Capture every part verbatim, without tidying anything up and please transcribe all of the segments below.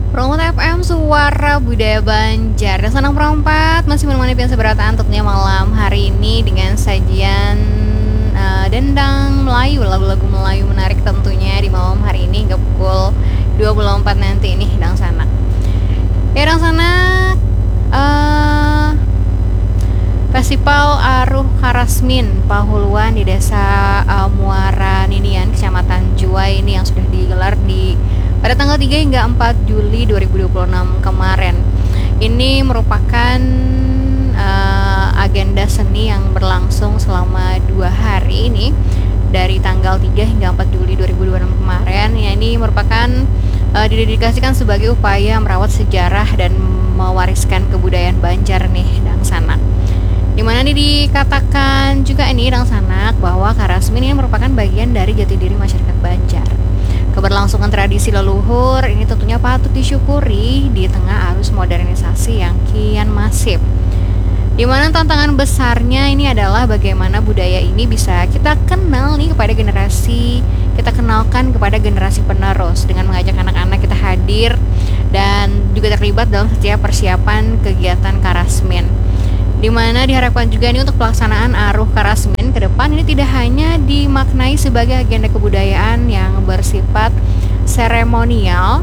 Promote F M Suara Budaya Banjar. Dan Senang Perompat masih menemani pian seberataan untuknya malam hari ini dengan sajian uh, dendang Melayu, lagu-lagu Melayu menarik tentunya di malam hari ini hingga pukul dua puluh empat nanti nih Dang Sanak. Ya Dang Sanak, uh, Festival Aruh Karasmin Pahuluan di Desa uh, Muara Ninian, Kecamatan Juwai ini yang sudah digelar di pada tanggal tiga hingga empat Juli dua ribu dua puluh enam kemarin. Ini merupakan uh, agenda seni yang berlangsung selama dua hari ini dari tanggal tiga hingga empat Juli dua ribu dua puluh enam kemarin. Ya, ini merupakan uh, didedikasikan sebagai upaya merawat sejarah dan mewariskan kebudayaan Banjar nih Dang Sanak. Dimana nih dikatakan juga ini Dang Sanak bahwa Karasmin ini merupakan bagian dari jati diri masyarakat Banjar. Keberlangsungan tradisi leluhur ini tentunya patut disyukuri di tengah arus modernisasi yang kian masif. Di mana tantangan besarnya ini adalah bagaimana budaya ini bisa kita kenal nih kepada generasi, kita kenalkan kepada generasi penerus dengan mengajak anak-anak kita hadir dan juga terlibat dalam setiap persiapan kegiatan Karasmin. Di mana diharapkan juga ini untuk pelaksanaan Aruh Karasmin ke depan ini tidak hanya dimaknai sebagai agenda kebudayaan yang bersifat seremonial,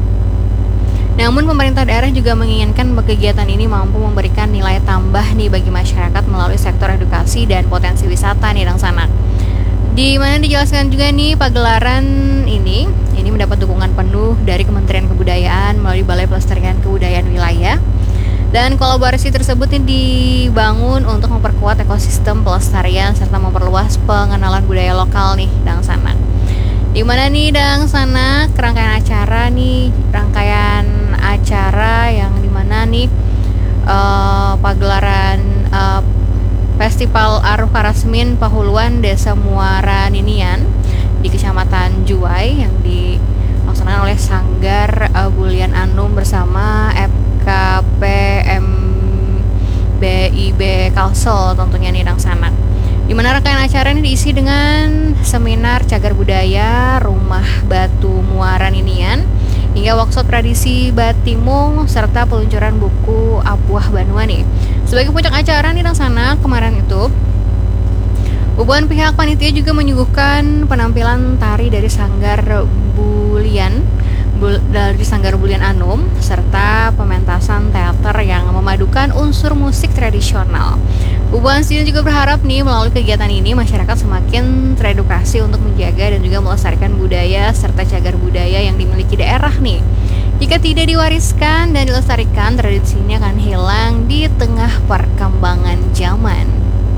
namun pemerintah daerah juga menginginkan kegiatan ini mampu memberikan nilai tambah nih bagi masyarakat melalui sektor edukasi dan potensi wisata nih Dang Sanak. Di mana dijelaskan juga nih pagelaran ini ini mendapat dukungan penuh dari Kementerian Kebudayaan melalui Balai Pelestarian Kebudayaan Wilayah. Dan kolaborasi tersebut ini dibangun untuk memperkuat ekosistem pelestarian serta memperluas pengenalan budaya lokal nih Dang Sanak. Di mana nih Dang Sanak rangkaian acara nih rangkaian acara yang dimana nih uh, pagelaran uh, Festival Aruh Karasmin Pahuluan Desa Muara Ninian di Kecamatan Juwai yang dilaksanakan oleh Sanggar uh, Bulian Anum bersama F K P M B I B Kalsel tentunya nih Dang Sanak. Di mana rangkaian acara ini diisi dengan seminar cagar budaya Rumah Batu Muara Ninian hingga workshop tradisi Batimung serta peluncuran buku Apuah Banuani. Sebagai puncak acara nih Dang Sanak kemarin itu hubungan pihak panitia juga menyuguhkan penampilan tari dari Sanggar Bulian dari Sanggar Bulian Anum serta pementasan teater yang memadukan unsur musik tradisional. Hubungan Stadion juga berharap nih melalui kegiatan ini masyarakat semakin teredukasi untuk menjaga dan juga melestarikan budaya serta cagar budaya yang dimiliki daerah nih. Jika tidak diwariskan dan dilestarikan, tradisi ini akan hilang di tengah perkembangan zaman.